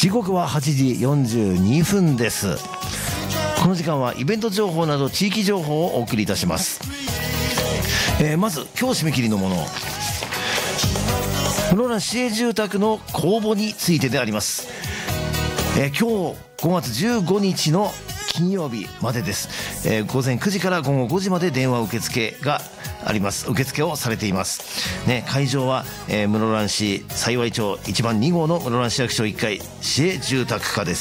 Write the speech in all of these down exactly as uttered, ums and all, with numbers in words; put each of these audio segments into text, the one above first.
時刻ははちじよんじゅうにふんです。この時間はイベント情報など地域情報をお送りいたします。えー、まず今日締め切りのもの、室蘭市営住宅の公募についてであります。えー、今日ごがつじゅうごにちの金曜日までです。えー、午前くじから午後ごじまで電話受付があります。受付をされています、ね、会場は、えー、室蘭市幸町いちばんにごうの室蘭市役所いっかい市営住宅課です。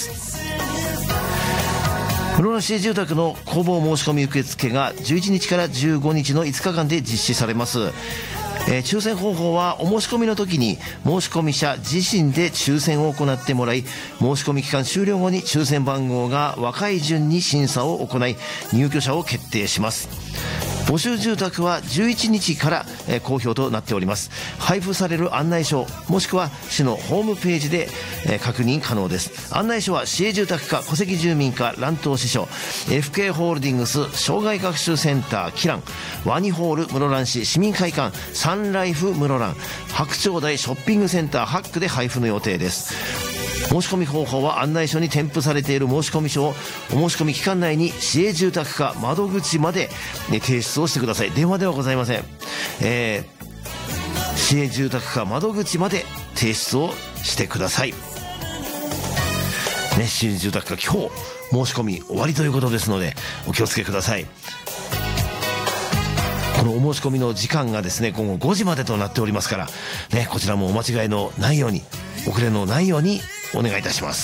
室蘭市営住宅の公募申し込み受付がじゅういちにちからじゅうごにちのいつかかんで実施されます。えー、抽選方法はお申し込みの時に申し込み者自身で抽選を行ってもらい、申し込み期間終了後に抽選番号が若い順に審査を行い入居者を決定します。募集住宅はじゅういちにちから、えー、好評となっております。配布される案内書もしくは市のホームページで、えー、確認可能です。案内書は市営住宅課、戸籍住民課、蘭東支所、 エフケー ホールディングス、障害学習センターキラン、ワニホール室蘭市市民会館、サンライフ室蘭、白鳥台ショッピングセンターハックで配布の予定です。申し込み方法は案内書に添付されている申込書をお申し込み期間内に市営住宅課窓口まで、ね、提出をしてください。電話ではございません。えー、市営住宅課窓口まで提出をしてください、ね、市営住宅課今日申し込み終わりということですのでお気をつけください。このお申し込みの時間がですね午後ごじまでとなっておりますから、ね、こちらもお間違いのないように、遅れのないようにお願いいたします。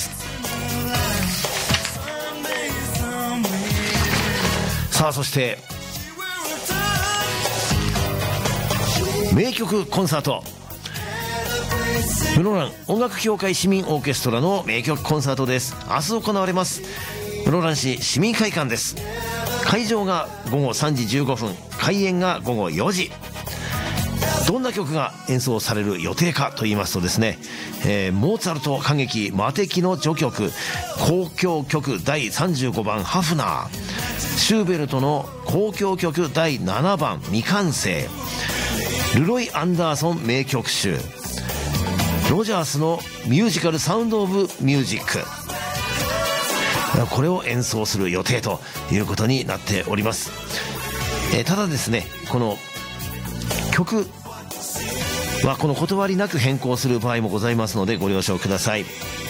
さあ、そして名曲コンサート、室蘭音楽協会市民オーケストラの名曲コンサートです。明日行われます室蘭市市民会館です。会場がごごさんじじゅうごふん、開演がごごよじ。どんな曲が演奏される予定かと言いますとですね、えー、モーツァルト歌劇魔笛の序曲、交響曲だいさんじゅうごばんハフナー、シューベルトの交響曲だいななばん未完成、ルロイ・アンダーソン名曲集、ロジャースのミュージカルサウンド・オブ・ミュージック、これを演奏する予定ということになっております。えー、ただですね、この曲はこの断りなく変更する場合もございますのでご了承ください。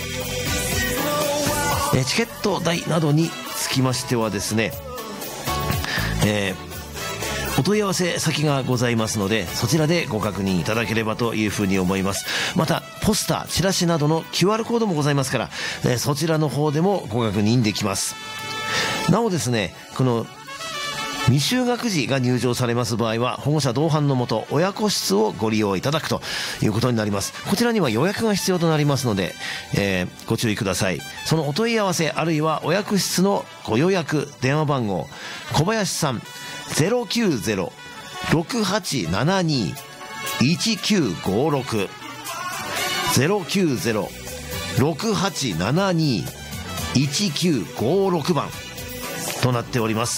えー、チケット代などにつきましてはですね、えー、お問い合わせ先がございますのでそちらでご確認いただければというふうに思います。またポスター、チラシなどの キューアール コードもございますから、えー、そちらの方でもご確認できます。なおですね、この未就学児が入場されます場合は保護者同伴のもと親子室をご利用いただくということになります。こちらには予約が必要となりますので、えー、ご注意ください。そのお問い合わせあるいは親子室のご予約電話番号、小林さん ゼロきゅうゼロ ろくはちななに いちきゅうごろく ゼロきゅうゼロ ろくはちななに いちきゅうごろく 番となっております。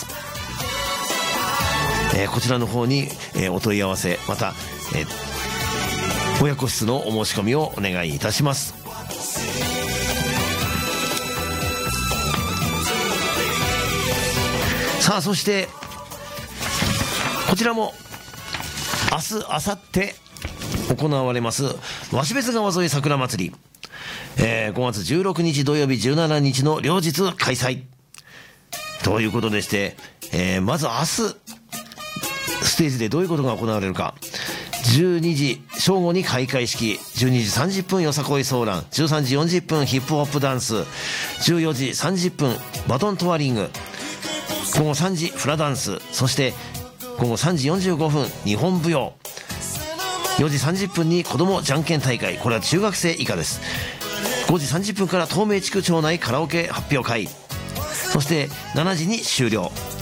えー、こちらの方に、えー、お問い合わせ、また、えー、親子室のお申し込みをお願いいたします。さあ、そしてこちらも明日明後日行われます鷲別川沿い桜祭り、えー、ごがつじゅうろくにち土曜日じゅうしちにちの両日開催ということでして、えー、まず明日ステージでどういうことが行われるか。じゅうにじ正午に開会式、じゅうにじさんじゅっぷんよさこいソーラン、じゅうさんじよんじゅっぷんヒップホップダンス、じゅうよじさんじゅっぷんバトントワリング、ごごさんじフラダンス、そしてごごさんじよんじゅうごふん日本舞踊、よじさんじゅっぷんに子どもじゃんけん大会、これは中学生以下です。ごじさんじゅっぷんから東名地区町内カラオケ発表会、そしてしちじに終了。